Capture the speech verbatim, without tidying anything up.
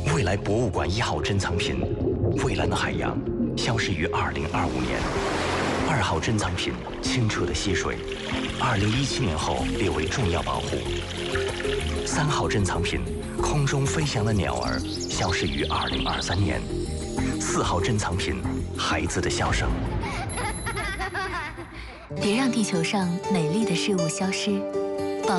未来博物馆一号珍藏品——蔚蓝的海洋，消失于二零二五年。二号珍藏品——清澈的溪水，二零一七年后列为重要保护。三号珍藏品——空中飞翔的鸟儿，消失于二零二三年。四号珍藏品——孩子的笑声。 别让地球上美丽的事物消失。